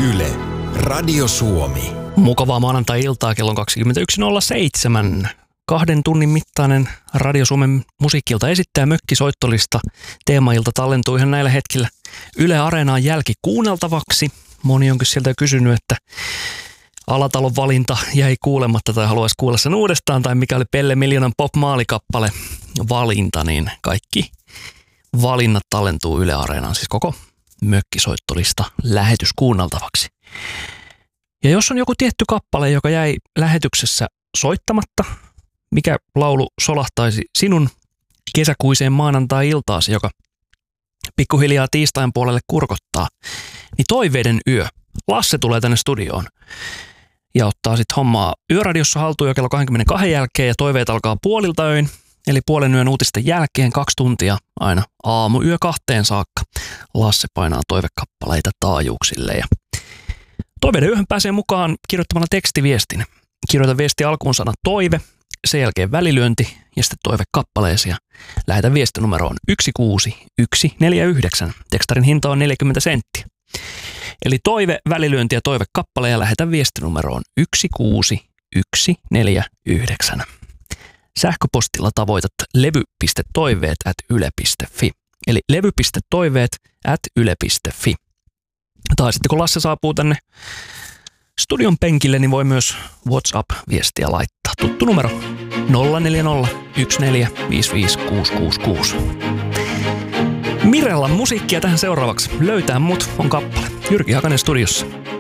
Yle, Radio Suomi. Mukavaa maanantai-iltaa kello 21.07. 2 tunnin mittainen Radio Suomen musiikkilta esittää mökkisoittolista. Teemailta tallentuu ihan näillä hetkillä Yle Areenaan jälkikuunneltavaksi. Moni onkin sieltä kysynyt, että Alatalon valinta jäi kuulematta tai haluaisi kuulla sen uudestaan, tai mikä oli Pelle Miljoonan pop-maalikappale valinta, niin kaikki valinnat tallentuu Yle Areenaan, siis koko mökkisoittolista lähetys kuunneltavaksi. Ja jos on joku tietty kappale, joka jäi lähetyksessä soittamatta, mikä laulu solahtaisi sinun kesäkuiseen maanantai-iltaasi, joka pikkuhiljaa tiistain puolelle kurkottaa, niin Toiveiden yö. Lasse tulee tänne studioon ja ottaa sitten hommaa Yöradiossa haltuun jo kello 22 jälkeen, ja toiveet alkaa puolilta öin, eli puolen yön uutisten jälkeen 2 tuntia aina aamuyö 2 saakka. Lasse painaa toivekappaleita taajuuksille, ja Toiveiden yöhön pääsee mukaan kirjoittamalla tekstiviestin. Kirjoita viesti alkuun sana toive, sen jälkeen välilyönti ja sitten toivekappaleesi, ja lähetä viestinumeroon 16149. Tekstarin hinta on 40 senttiä. Eli toive, välilyönti ja toivekappale, ja lähetä viestinumeroon 16149. Sähköpostilla tavoitat levy.toiveet@yle.fi. Eli levy.toiveet@yle.fi. Tai sitten kun Lasse saapuu tänne studion penkille, niin voi myös WhatsApp-viestiä laittaa. Tuttu numero 040 1455666. Mirellan musiikkia tähän seuraavaksi. Löytää mut on kappale. Jyrki Hakanen studiossa.